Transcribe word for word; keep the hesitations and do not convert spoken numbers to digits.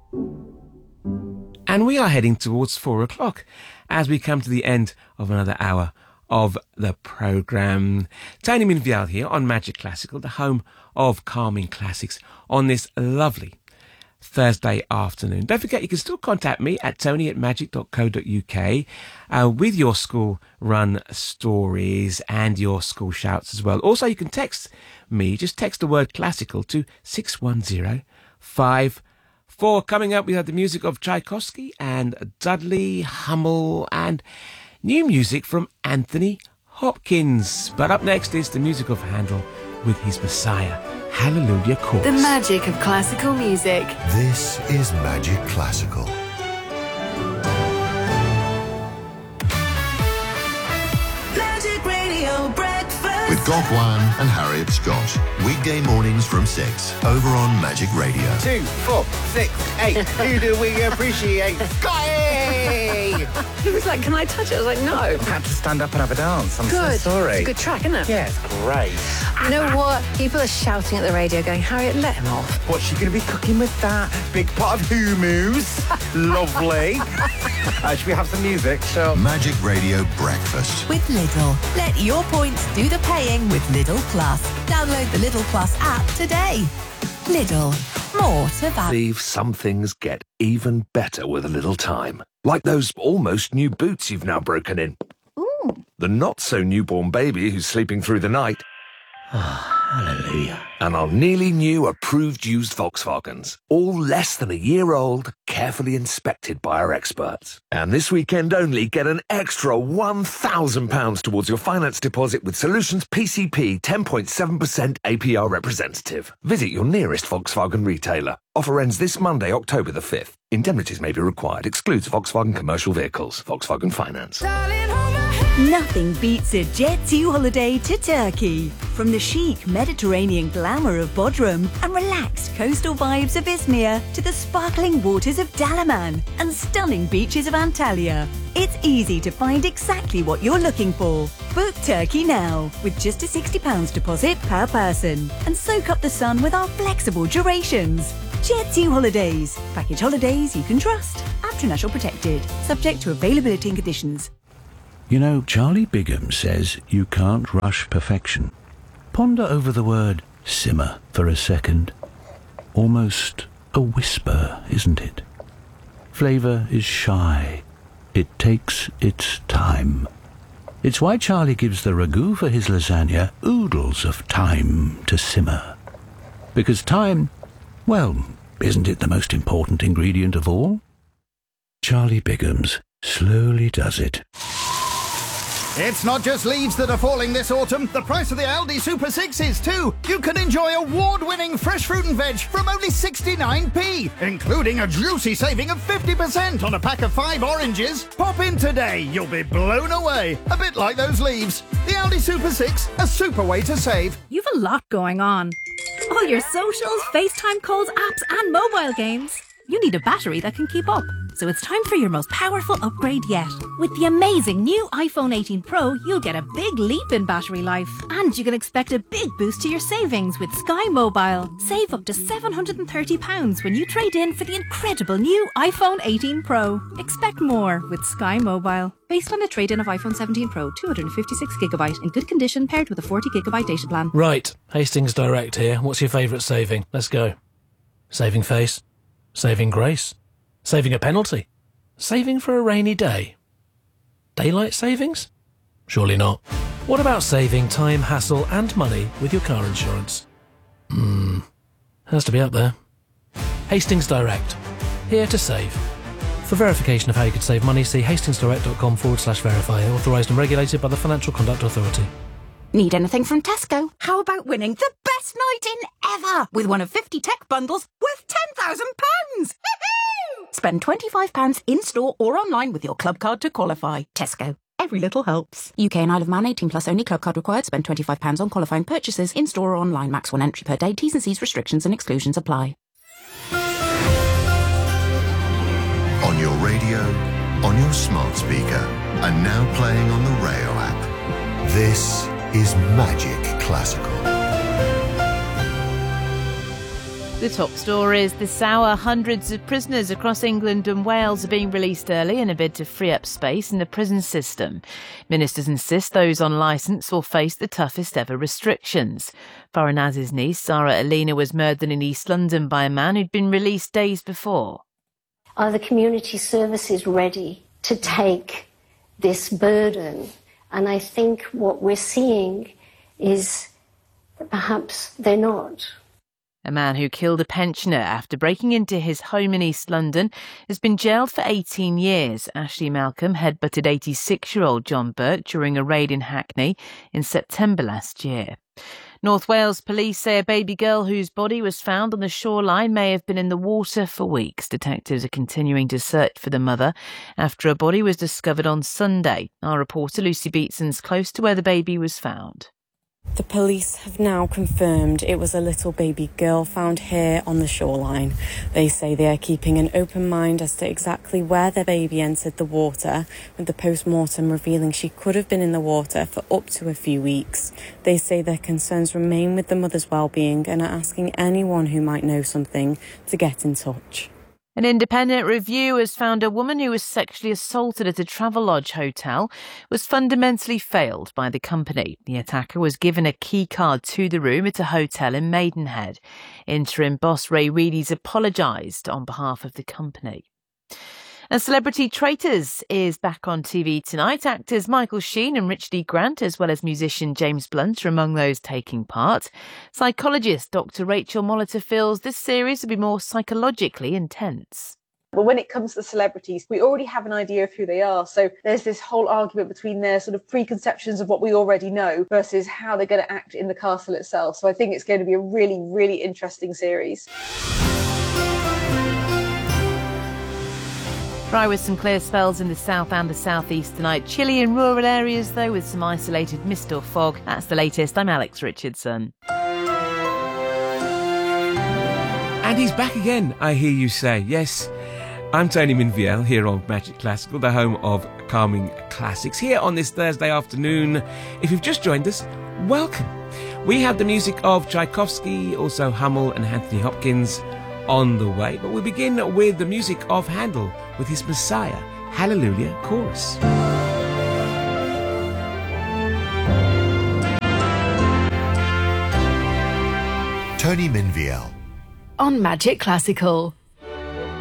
And we are heading towards four o'clock as we come to the end of another hour of the programme. Tony Minvial here on Magic Classical, the home of calming classics, on this lovely Thursday afternoon. Don't forget, you can still contact me at tony at magic dot co dot uk uh, with your school run stories and your school shouts as well. Also, you can text me, just text the word classical to six one zero five four. Coming up, we have the music of Tchaikovsky and Dudley Hummel and new music from Anthony Hopkins. But up next is the music of Handel with his Messiah Hallelujah Chorus. The magic of classical music. This is Magic Classical. Magic Radio Breakfast With Gok Wan and Harriet Scott. Weekday mornings from six over on Magic Radio. Two, four, six, eight. Who do we appreciate? Scotty! He was like, can I touch it? I was like, no. I had to stand up and have a dance. I'm Good. so sorry. It's a good track, isn't it? Yeah, it's great. You know what? People are shouting at the radio going, Harriet, let him off. What's she going to be cooking with that? Big pot of hummus. Lovely. Uh, should we have some music? Sure. Magic Radio Breakfast. With Lidl. Let your points do the paying with Lidl Plus. Download the Lidl Plus app today. Lidl. More to value. Believe some things get even better with a little time. Like those almost new boots you've now broken in. Ooh. The not-so-newborn baby who's sleeping through the night. Hallelujah. And our nearly new approved used Volkswagens. All less than a year old, carefully inspected by our experts. And this weekend only, get an extra one thousand pounds towards your finance deposit with Solutions P C P ten point seven percent A P R representative. Visit your nearest Volkswagen retailer. Offer ends this Monday, October the fifth. Indemnities may be required. Excludes Volkswagen commercial vehicles. Volkswagen Finance. Nothing beats a Jet two holiday to Turkey. From the chic Mediterranean glamour of Bodrum and relaxed coastal vibes of Izmir to the sparkling waters of Dalaman and stunning beaches of Antalya. It's easy to find exactly what you're looking for. Book Turkey now with just a sixty pounds deposit per person and soak up the sun with our flexible durations. Jet two Holidays. Package holidays you can trust. International protected. Subject to availability and conditions. You know, Charlie Bigham says you can't rush perfection. Ponder over the word simmer for a second. Almost a whisper, isn't it? Flavour is shy. It takes its time. It's why Charlie gives the ragu for his lasagna oodles of time to simmer. Because time, well, isn't it the most important ingredient of all? Charlie Bigham's slowly does it. It's not just leaves that are falling this autumn. The price of the Aldi Super six is too. You can enjoy award-winning fresh fruit and veg from only sixty-nine p, including a juicy saving of fifty percent on a pack of five oranges. Pop in today. You'll be blown away. A bit like those leaves. The Aldi Super six, a super way to save. You've a lot going on. All your socials, FaceTime calls, apps and mobile games. You need a battery that can keep up. So it's time for your most powerful upgrade yet. With the amazing new iPhone eighteen Pro, you'll get a big leap in battery life. And you can expect a big boost to your savings with Sky Mobile. Save up to seven hundred thirty pounds when you trade in for the incredible new iPhone eighteen Pro. Expect more with Sky Mobile. Based on a trade-in of iPhone seventeen Pro, two hundred fifty-six gigabyte in good condition paired with a forty gigabyte data plan. Right, Hastings Direct here. What's your favourite saving? Let's go. Saving face. Saving grace. Saving a penalty. Saving for a rainy day. Daylight savings? Surely not. What about saving time, hassle and money with your car insurance? Hmm, has to be up there. Hastings Direct. Here to save. For verification of how you could save money, see hastingsdirect.com forward slash verify. Authorised and regulated by the Financial Conduct Authority. Need anything from Tesco? How about winning the best night in ever with one of fifty tech bundles worth ten thousand pounds? Spend twenty-five pounds in-store or online with your club card to qualify. Tesco. Every little helps. U K and Isle of Man, eighteen plus only. Club card required. Spend twenty-five pounds on qualifying purchases in-store or online. Max one entry per day. T's and C's restrictions and exclusions apply. On your radio, on your smart speaker, and now playing on the Rail app. This is Magic Classical. The top stories this hour: hundreds of prisoners across England and Wales are being released early in a bid to free up space in the prison system. Ministers insist those on licence will face the toughest ever restrictions. Farah Naz's niece, Sarah Alina, was murdered in East London by a man who'd been released days before. Are the community services ready to take this burden? And I think what we're seeing is that perhaps they're not. A man who killed a pensioner after breaking into his home in East London has been jailed for eighteen years. Ashley Malcolm headbutted eighty-six-year-old John Burke during a raid in Hackney in September last year. North Wales police say a baby girl whose body was found on the shoreline may have been in the water for weeks. Detectives are continuing to search for the mother after a body was discovered on Sunday. Our reporter Lucy Beatson's close to where the baby was found. The police have now confirmed it was a little baby girl found here on the shoreline. They say they are keeping an open mind as to exactly where their baby entered the water, with the post-mortem revealing she could have been in the water for up to a few weeks. They say their concerns remain with the mother's well-being and are asking anyone who might know something to get in touch. An independent review has found a woman who was sexually assaulted at a Travelodge hotel was fundamentally failed by the company. The attacker was given a key card to the room at a hotel in Maidenhead. Interim boss Ray Reedy's apologised on behalf of the company. And Celebrity Traitors is back on T V tonight. Actors Michael Sheen and Richard E. Grant, as well as musician James Blunt, are among those taking part. Psychologist Doctor Rachel Molitor feels this series will be more psychologically intense. Well, when it comes to celebrities, we already have an idea of who they are. So there's this whole argument between their sort of preconceptions of what we already know versus how they're going to act in the castle itself. So I think it's going to be a really, really interesting series. Dry with some clear spells in the south and the southeast tonight. Chilly in rural areas, though, with some isolated mist or fog. That's the latest. I'm Alex Richardson. And he's back again, I hear you say. Yes, I'm Tony Minviel here on Magic Classical, the home of calming classics. Here on this Thursday afternoon, if you've just joined us, welcome. We have the music of Tchaikovsky, also Hummel and Anthony Hopkins on the way, but we begin with the music of Handel with his Messiah Hallelujah chorus. Tony Minviel on Magic Classical.